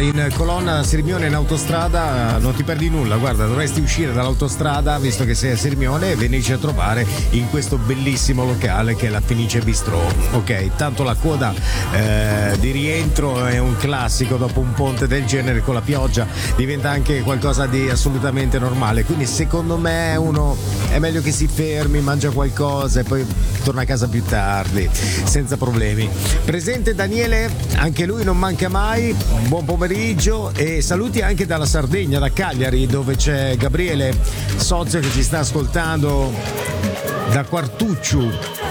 in colonna Sirmione in autostrada non ti perdi nulla, guarda, dovresti uscire dall'autostrada visto che sei a Sirmione e venirci a trovare in questo bellissimo locale che è la Fenice Bistro. Ok, tanto la coda di rientro è un classico, dopo un ponte del genere con la pioggia diventa anche qualcosa di assolutamente normale, quindi secondo me uno è meglio che si fermi, mangia qualcosa e poi torna a casa più tardi senza problemi. Presente Daniele, anche lui non manca mai, buon pomeriggio e saluti anche dalla Sardegna, da Cagliari, dove c'è Gabriele Sozio che ci sta ascoltando da Quartucciu.